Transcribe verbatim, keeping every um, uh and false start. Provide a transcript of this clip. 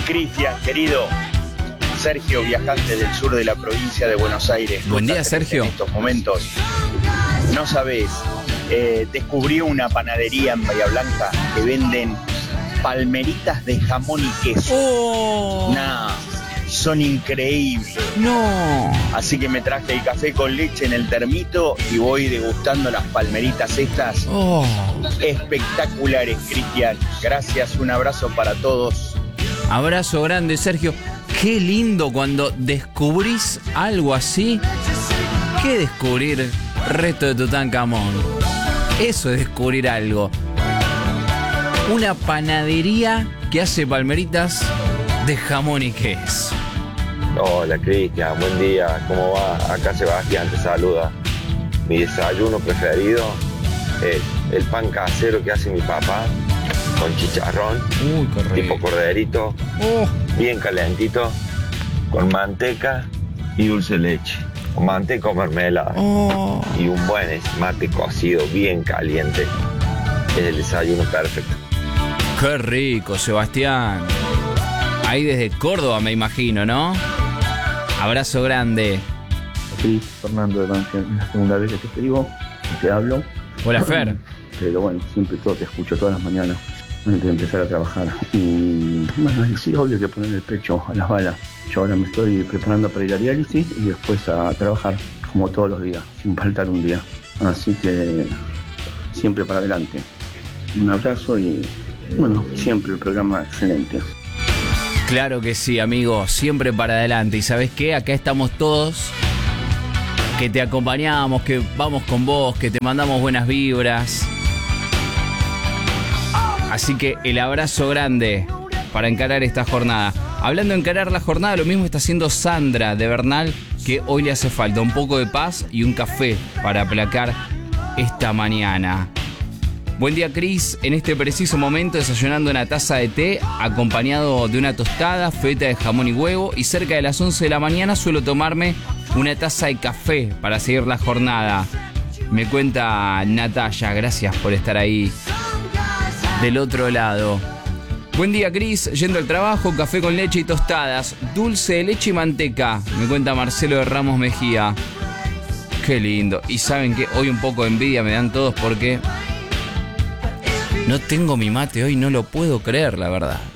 Cristian, querido. Sergio, viajante del sur de la provincia de Buenos Aires. Buen día, Sergio. En estos momentos, no sabés, eh, descubrí una panadería en Bahía Blanca que venden palmeritas de jamón y queso. ¡Oh! Nah, son increíbles. ¡No! Así que me traje el café con leche en el termito y voy degustando las palmeritas estas. ¡Oh! Espectaculares, Cristian. Gracias, un abrazo para todos. Abrazo grande, Sergio. Qué lindo cuando descubrís algo así. ¿Qué descubrir? Reto de Tutankamón. Eso es descubrir algo. Una panadería que hace palmeritas de jamón y queso. Hola Cristian, buen día, ¿cómo va? Acá Sebastián te saluda. Mi desayuno preferido es el pan casero que hace mi papá con chicharrón. Uy, qué rico. Tipo corderito, Oh. bien calentito, con manteca y dulce de leche. Con manteca o mermelada. Oh. Y un buen mate cocido, bien caliente. Es el desayuno perfecto. Qué rico, Sebastián. Ahí desde Córdoba me imagino, ¿no? Abrazo grande. Sí, Fernando de Banque, es la segunda vez que te escribo, que te hablo. Hola, Fer. Pero bueno, siempre todo te escucho todas las mañanas antes de empezar a trabajar. Y bueno, sí, obvio que poner el pecho a las balas. Yo ahora me estoy preparando para ir a diálisis y después a trabajar, como todos los días, sin faltar un día. Así que siempre para adelante. Un abrazo y bueno, siempre el programa excelente. Claro que sí, amigo, siempre para adelante. ¿Y sabes qué? Acá estamos todos, que te acompañamos, que vamos con vos, que te mandamos buenas vibras. Así que el abrazo grande para encarar esta jornada. Hablando de encarar la jornada, lo mismo está haciendo Sandra de Bernal, que hoy le hace falta un poco de paz y un café para aplacar esta mañana. Buen día, Cris. En este preciso momento desayunando una taza de té acompañado de una tostada, feta de jamón y huevo, y cerca de las once de la mañana suelo tomarme una taza de café para seguir la jornada. Me cuenta Natalia, gracias por estar ahí del otro lado. Buen día, Cris. Yendo al trabajo, café con leche y tostadas, dulce de leche y manteca. Me cuenta Marcelo de Ramos Mejía. Qué lindo. Y saben que hoy un poco de envidia me dan todos porque no tengo mi mate hoy, no lo puedo creer, la verdad.